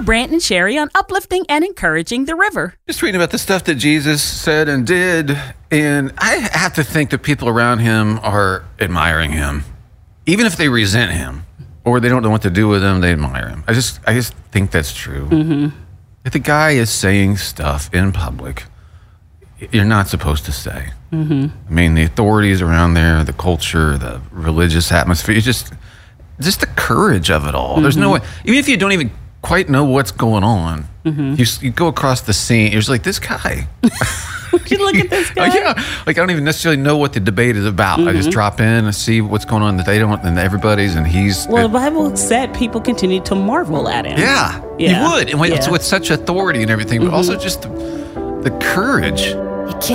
Brant and Sherry on uplifting and encouraging the river. Just reading about the stuff that Jesus said and did, and I have to think that people around him are admiring him. Even if they resent him or they don't know what to do with him, they admire him. I just think that's true. Mm-hmm. If the guy is saying stuff in public you're not supposed to say. Mm-hmm. I mean, the authorities around there, the culture, the religious atmosphere, just the courage of it all. Mm-hmm. There's no way, even if you don't even quite know what's going on, mm-hmm. you go across the scene, you're just like, this guy. Would you look at this guy? Yeah, like I don't even necessarily know what the debate is about. Mm-hmm. I just drop in and see what's going on that they don't, and everybody's, and he's. Well, the Bible said people continue to marvel at him. Yeah, you would, and with such authority and everything, but also just the courage.